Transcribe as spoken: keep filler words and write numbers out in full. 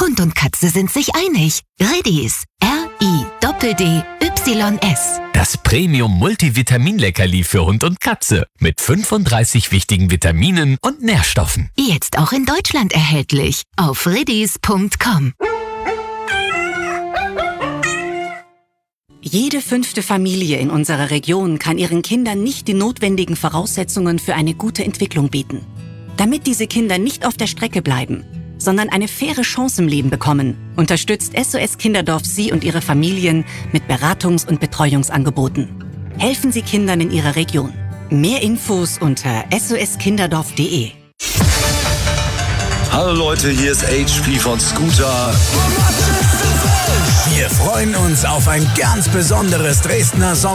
Hund und Katze sind sich einig. Redis. R I D D Y S. Das Premium-Multivitamin-Leckerli für Hund und Katze. Mit fünfunddreißig wichtigen Vitaminen und Nährstoffen. Jetzt auch in Deutschland erhältlich. Auf redis punkt com. Jede fünfte Familie in unserer Region kann ihren Kindern nicht die notwendigen Voraussetzungen für eine gute Entwicklung bieten. Damit diese Kinder nicht auf der Strecke bleiben, sondern eine faire Chance im Leben bekommen, unterstützt S O S Kinderdorf Sie und Ihre Familien mit Beratungs- und Betreuungsangeboten. Helfen Sie Kindern in Ihrer Region. Mehr Infos unter s o s kinderdorf punkt de. Hallo Leute, hier ist H P von Scooter. Wir freuen uns auf ein ganz besonderes Dresdner Sommer.